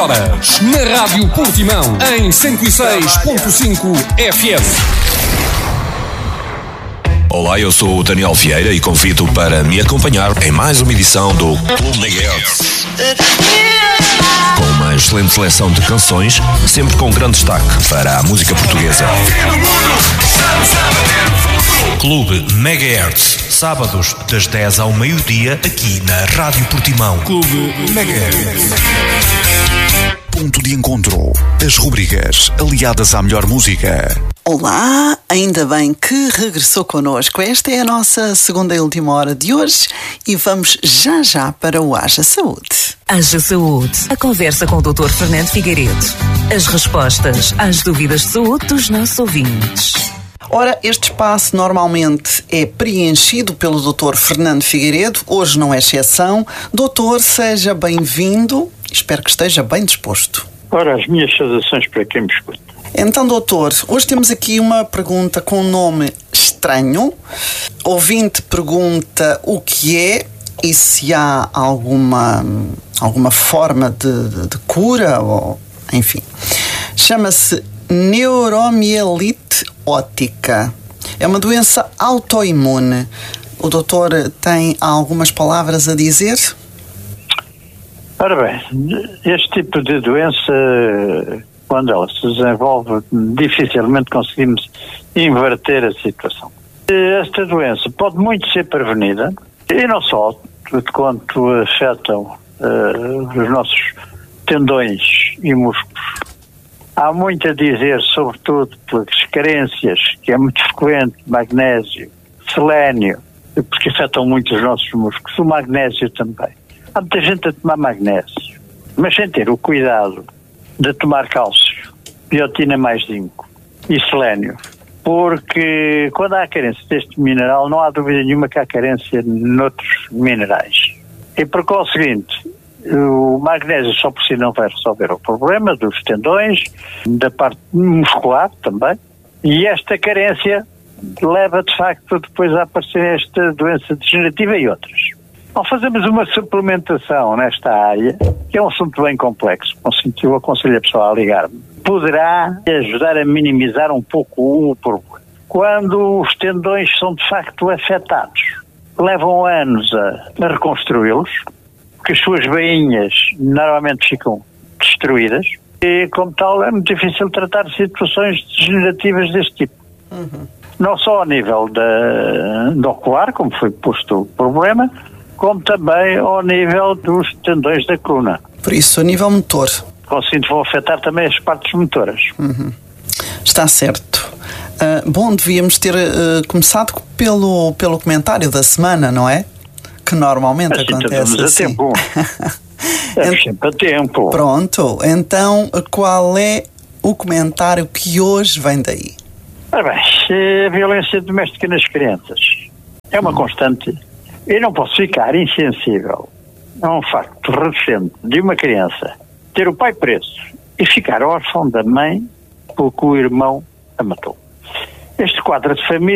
Horas na Rádio Portimão em 106.5 FM. Olá, eu sou o Daniel Vieira e convido para me acompanhar em mais uma edição do Clube Megahertz. Com uma excelente seleção de canções, sempre com grande destaque para a música portuguesa. Clube Megahertz, sábados das 10 ao meio-dia, aqui na Rádio Portimão. Clube Megahertz. Ponto de encontro. As rubricas aliadas à melhor música. Olá, ainda bem que regressou connosco. Esta é a nossa segunda e última hora de hoje e vamos já para o Haja Saúde. Haja Saúde, a conversa com o Dr. Fernando Figueiredo. As respostas às dúvidas de saúde dos nossos ouvintes. Ora, este espaço normalmente é preenchido pelo Dr. Fernando Figueiredo, hoje não é exceção. Doutor, seja bem-vindo, espero que esteja bem disposto. Ora, as minhas saudações para quem me escuta. Então, doutor, hoje temos aqui uma pergunta com um nome estranho. Ouvinte pergunta o que é e se há alguma forma de cura, ou enfim. Chama-se neuromielite óptica. É uma doença autoimune. O doutor tem algumas palavras a dizer? Ora bem, este tipo de doença, quando ela se desenvolve, dificilmente conseguimos inverter a situação. Esta doença pode muito ser prevenida, e não só, quanto afetam os nossos tendões e músculos. Há muito a dizer, sobretudo pelas carências, que é muito frequente, magnésio, selénio, porque afetam muito os nossos músculos, o magnésio também. Há muita gente a tomar magnésio, mas sem ter o cuidado de tomar cálcio, biotina mais zinco e selénio, porque quando há carência deste mineral, não há dúvida nenhuma que há carência noutros minerais. E por conseguinte, o magnésio só por si não vai resolver o problema dos tendões, da parte muscular também, e esta carência leva de facto depois a aparecer esta doença degenerativa e outras. Ao fazermos uma suplementação nesta área, que é um assunto bem complexo, eu aconselho a pessoa a ligar-me, poderá ajudar a minimizar um pouco o problema. Quando os tendões são de facto afetados, levam anos a reconstruí-los, porque as suas veinhas normalmente ficam destruídas e, como tal, é muito difícil tratar situações degenerativas deste tipo. Não só ao nível do ocular, como foi posto o problema, como também ao nível dos tendões da coluna. Por isso, a nível motor. Conseguindo vão afetar também as partes motoras. Está certo. Bom, devíamos ter começado pelo comentário da semana, não é? Que normalmente assim, acontece assim. A tempo. É sempre a tempo. Pronto, então qual é o comentário que hoje vem daí? Ora bem, a violência doméstica nas crianças é uma constante. Eu não posso ficar insensível a um facto recente de uma criança ter o pai preso e ficar órfão da mãe porque o irmão a matou. Este quadro de família